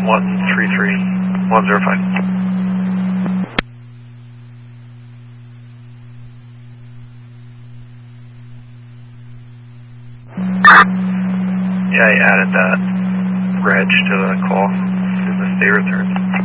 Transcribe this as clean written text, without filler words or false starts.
133-105. Yeah, I added that reg to the call as soon as they return.